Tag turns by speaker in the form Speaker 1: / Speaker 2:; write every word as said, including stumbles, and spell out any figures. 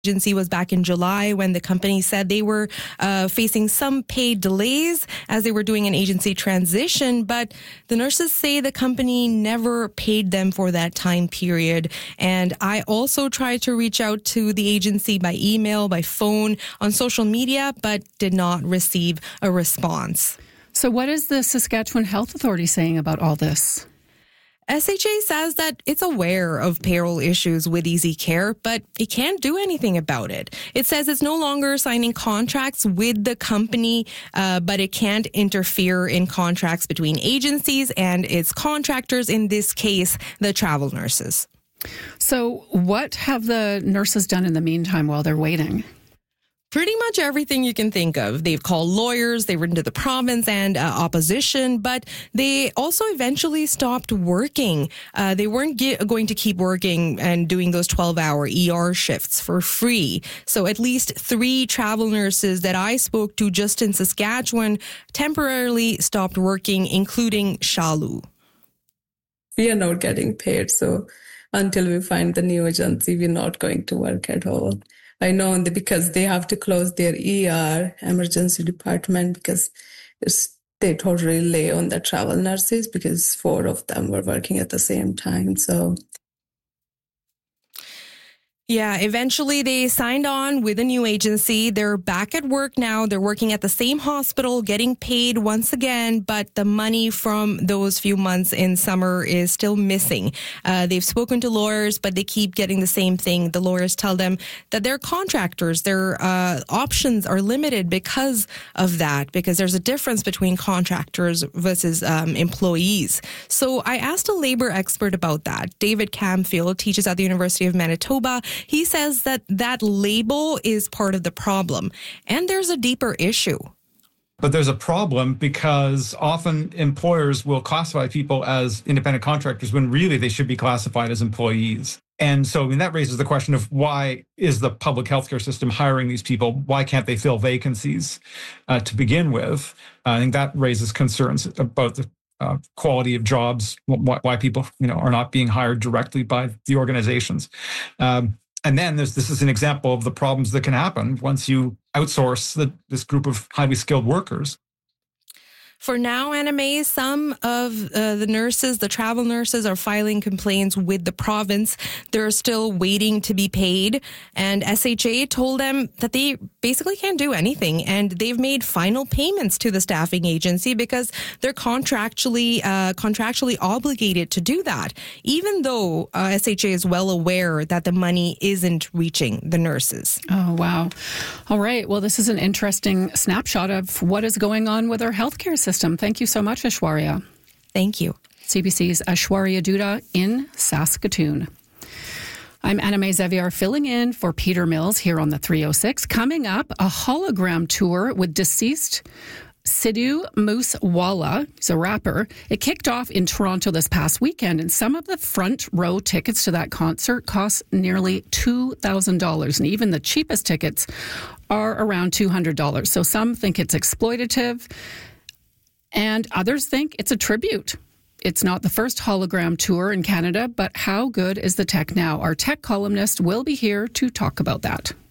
Speaker 1: agency was back in July when the company said they were uh, facing some paid delays as they were doing an agency transition, but the nurses say the company never paid them for that time period. And I also tried to reach out to the agency by email, by phone, on social media, but did not receive a response.
Speaker 2: So what is the Saskatchewan Health Authority saying about all this?
Speaker 1: S H A says that it's aware of payroll issues with EasyCare, but it can't do anything about it. It says it's no longer signing contracts with the company, uh, but it can't interfere in contracts between agencies and its contractors, in this case, the travel nurses.
Speaker 2: So what have the nurses done in the meantime while they're waiting?
Speaker 1: Pretty much everything you can think of. They've called lawyers, they've written to the province and uh, opposition, but they also eventually stopped working. Uh, they weren't ge- going to keep working and doing those twelve-hour E R shifts for free. So at least three travel nurses that I spoke to just in Saskatchewan temporarily stopped working, including Shalu.
Speaker 3: We are not getting paid, so until we find the new agency, we're not going to work at all. I know that because they have to close their E R, emergency department, because it's, they totally lay on the travel nurses because four of them were working at the same time. So
Speaker 1: Yeah, eventually they signed on with a new agency. They're back at work now. They're working at the same hospital, getting paid once again, but the money from those few months in summer is still missing. Uh, they've spoken to lawyers, but they keep getting the same thing. The lawyers tell them that they're contractors. Their uh, options are limited because of that, because there's a difference between contractors versus um, employees. So I asked a labor expert about that. David Camfield teaches at the University of Manitoba. He says that that label is part of the problem, and there's a deeper issue.
Speaker 4: But there's a problem because often employers will classify people as independent contractors when really they should be classified as employees. And so I mean, that raises the question of why is the public healthcare system hiring these people? Why can't they fill vacancies uh, to begin with? Uh, I think that raises concerns about the uh, quality of jobs, why, why people you know, are not being hired directly by the organizations. Um, And then there's, this is an example of the problems that can happen once you outsource the, this group of highly skilled workers.
Speaker 1: For now, Anna May, some of uh, the nurses, the travel nurses, are filing complaints with the province. They're still waiting to be paid. And S H A told them that they basically can't do anything. And they've made final payments to the staffing agency because they're contractually uh, contractually obligated to do that, even though uh, S H A is well aware that the money isn't reaching the nurses.
Speaker 2: Oh, wow. All right. Well, this is an interesting snapshot of what is going on with our healthcare system. Thank you so much, Aishwarya.
Speaker 1: Thank you.
Speaker 2: C B C's Aishwarya Dutta in Saskatoon. I'm Anna May Xavier filling in for Peter Mills here on the three oh six. Coming up, a hologram tour with deceased Sidhu Moosewala. He's a rapper. It kicked off in Toronto this past weekend, and some of the front row tickets to that concert cost nearly two thousand dollars, and even the cheapest tickets are around two hundred dollars. So some think it's exploitative, and others think it's a tribute. It's not the first hologram tour in Canada, but how good is the tech now? Our tech columnist will be here to talk about that.